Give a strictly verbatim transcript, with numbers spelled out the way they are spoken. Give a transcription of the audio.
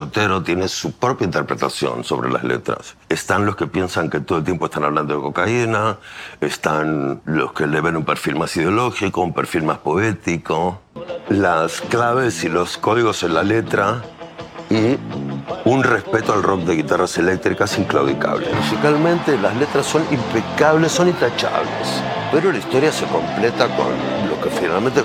Sotero tiene su propia interpretación sobre las letras. Están los que piensan que todo el tiempo están hablando de cocaína, están los que le ven un perfil más ideológico, un perfil más poético. Las claves y los códigos en la letra y un respeto al rock de guitarras eléctricas inclaudicable. Musicalmente las letras son impecables, son intachables, pero la historia se completa con lo que finalmente